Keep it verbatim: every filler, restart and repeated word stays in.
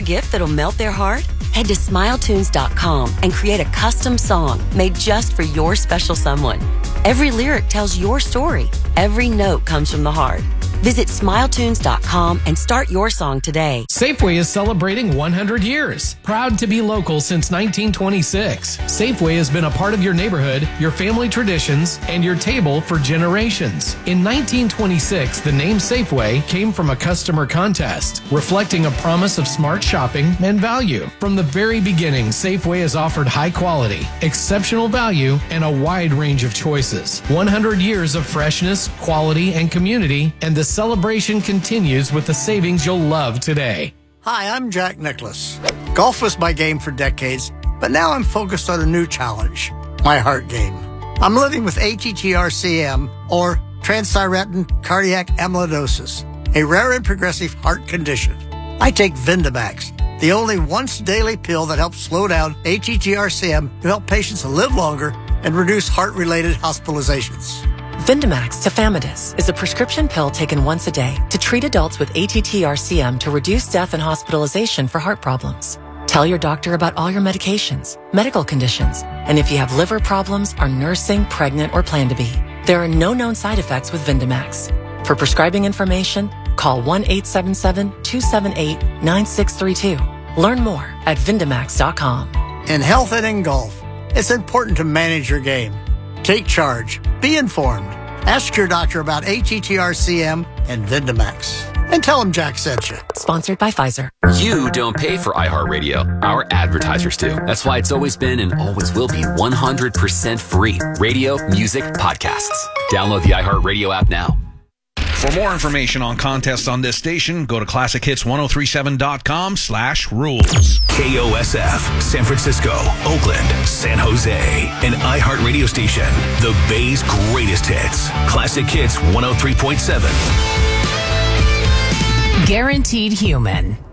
gift that'll melt their heart? Head to smile tunes dot com and create a custom song made just for your special someone. Every lyric tells your story. Every note comes from the heart. Visit smile tunes dot com and start your song today. Safeway is celebrating one hundred years. Proud to be local since nineteen twenty-six. Safeway has been a part of your neighborhood, your family traditions, and your table for generations. In nineteen twenty-six, the name Safeway came from a customer contest, reflecting a promise of smart shopping and value. From the very beginning, Safeway has offered high quality, exceptional value, and a wide range of choices. one hundred years of freshness, quality, and community, and the celebration continues with the savings you'll love today. Hi, I'm Jack Nicklaus. Golf was my game for decades, but now I'm focused on a new challenge, my heart game. I'm living with A T T R C M, or transthyretin cardiac amyloidosis, a rare and progressive heart condition. I take Vindamax, the only once-daily pill that helps slow down A T T R C M to help patients live longer and reduce heart-related hospitalizations. Vindamax tafamidis is a prescription pill taken once a day to treat adults with A T T R C M to reduce death and hospitalization for heart problems. Tell your doctor about all your medications, medical conditions, and if you have liver problems, are nursing, pregnant, or plan to be. There are no known side effects with Vindamax. For prescribing information, call one eight seven seven, two seven eight, nine six three two. Learn more at Vindamax dot com. In health and in golf, it's important to manage your game. Take charge. Be informed. Ask your doctor about A T T R C M and Vindamax. And tell them Jack sent you. Sponsored by Pfizer. You don't pay for iHeartRadio. Our advertisers do. That's why it's always been and always will be one hundred percent free. Radio, music, podcasts. Download the iHeartRadio app now. For more information on contests on this station, go to classic hits ten thirty-seven dot com slash rules. K O S F, San Francisco, Oakland, San Jose, an iHeart radio station. The Bay's greatest hits. Classic Hits one oh three point seven. Guaranteed Human.